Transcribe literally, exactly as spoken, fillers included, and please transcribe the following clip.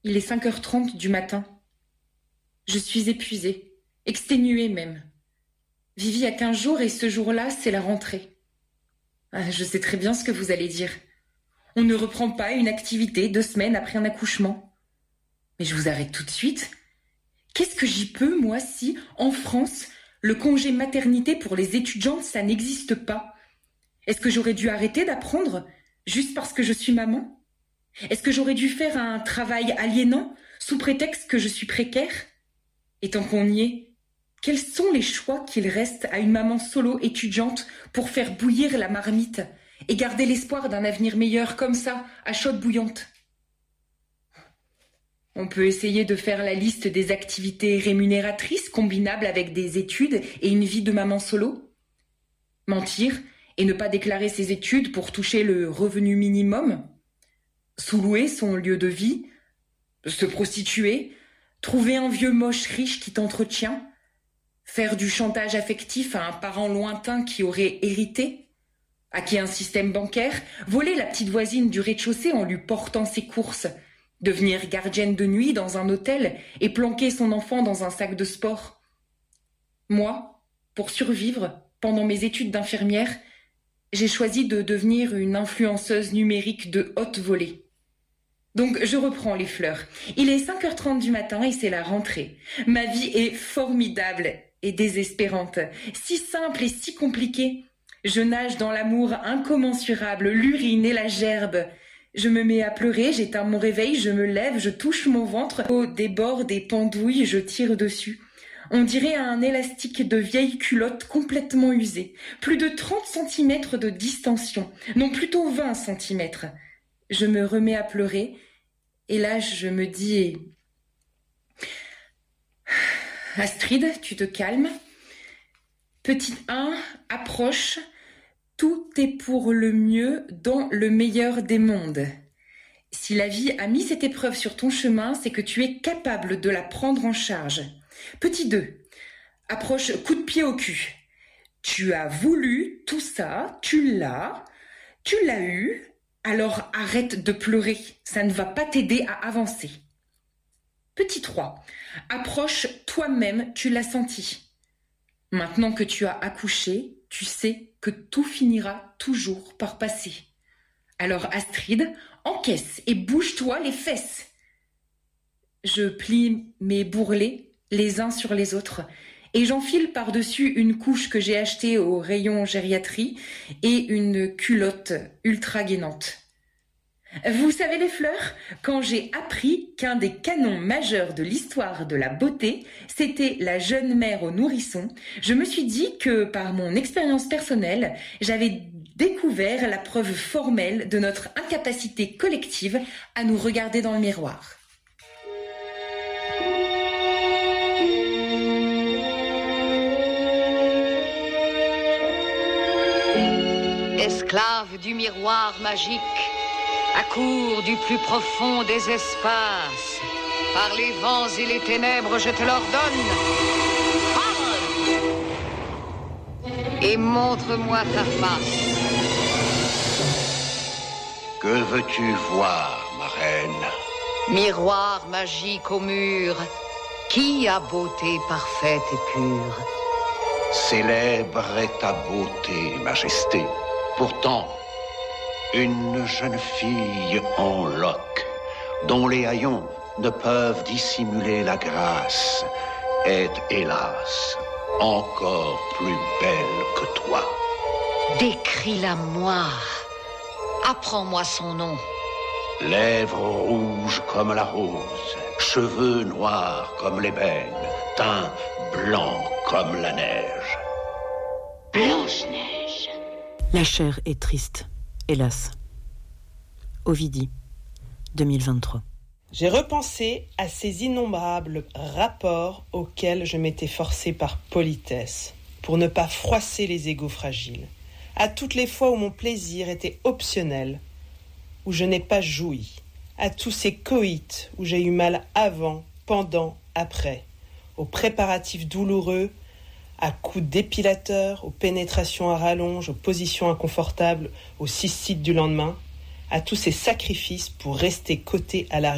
Il est cinq heures trente du matin. Je suis épuisée, exténuée même. Vivi a quinze jours et ce jour-là, c'est la rentrée. Ah, je sais très bien ce que vous allez dire. On ne reprend pas une activité deux semaines après un accouchement. Mais je vous arrête tout de suite. Qu'est-ce que j'y peux, moi, si, en France, le congé maternité pour les étudiantes, ça n'existe pas? Est-ce que j'aurais dû arrêter d'apprendre juste parce que je suis maman? Est-ce que j'aurais dû faire un travail aliénant sous prétexte que je suis précaire? Et tant qu'on y est, quels sont les choix qu'il reste à une maman solo étudiante pour faire bouillir la marmite et garder l'espoir d'un avenir meilleur comme ça, à chaude bouillante? On peut essayer de faire la liste des activités rémunératrices combinables avec des études et une vie de maman solo. Mentir et ne pas déclarer ses études pour toucher le revenu minimum. Sous-louer son lieu de vie. Se prostituer. Trouver un vieux moche riche qui t'entretient. Faire du chantage affectif à un parent lointain qui aurait hérité. Hacker un système bancaire. Voler la petite voisine du rez-de-chaussée en lui portant ses courses. Devenir gardienne de nuit dans un hôtel et planquer son enfant dans un sac de sport. Moi, pour survivre, pendant mes études d'infirmière, j'ai choisi de devenir une influenceuse numérique de haute volée. Donc je reprends les fleurs. Il est cinq heures trente du matin et c'est la rentrée. Ma vie est formidable et désespérante, si simple et si compliquée. Je nage dans l'amour incommensurable, l'urine et la gerbe. Je me mets à pleurer, j'éteins mon réveil, je me lève, je touche mon ventre. Au débord des pendouilles, je tire dessus. On dirait un élastique de vieille culotte complètement usée. Plus de trente centimètres de distension. Non, plutôt vingt centimètres. Je me remets à pleurer. Et là, je me dis... Astrid, tu te calmes. Petit un, approche... Tout est pour le mieux dans le meilleur des mondes. Si la vie a mis cette épreuve sur ton chemin, c'est que tu es capable de la prendre en charge. Petit deux, approche coup de pied au cul. Tu as voulu tout ça, tu l'as, tu l'as eu, alors arrête de pleurer, ça ne va pas t'aider à avancer. Petit trois, approche toi-même, tu l'as senti. Maintenant que tu as accouché, tu sais que tout finira toujours par passer. Alors Astrid, encaisse et bouge-toi les fesses. Je plie mes bourrelets les uns sur les autres et j'enfile par-dessus une couche que j'ai achetée au rayon gériatrie et une culotte ultra gainante. Vous savez les fleurs, quand j'ai appris qu'un des canons majeurs de l'histoire de la beauté, c'était la jeune mère au nourrisson, je me suis dit que par mon expérience personnelle, j'avais découvert la preuve formelle de notre incapacité collective à nous regarder dans le miroir. Esclave du miroir magique, accours du plus profond des espaces, par les vents et les ténèbres, je te l'ordonne. Parle et montre-moi ta face. Que veux-tu voir, ma reine? Miroir magique au mur, qui a beauté parfaite et pure? Célèbre est ta beauté, majesté. Pourtant, une jeune fille en loques, dont les haillons ne peuvent dissimuler la grâce, est, hélas, encore plus belle que toi. Décris-la moi. Apprends-moi son nom. Lèvres rouges comme la rose, cheveux noirs comme l'ébène, teint blanc comme la neige. Blanche-Neige. La chair est triste, hélas. Ovidie, deux mille vingt-trois. J'ai repensé à ces innombrables rapports auxquels je m'étais forcé par politesse, pour ne pas froisser les égos fragiles, à toutes les fois où mon plaisir était optionnel, où je n'ai pas joui, à tous ces coïts où j'ai eu mal avant, pendant, après, aux préparatifs douloureux, à coups d'épilateur, aux pénétrations à rallonge, aux positions inconfortables, aux cystites du lendemain, à tous ces sacrifices pour rester coté à l'arrière.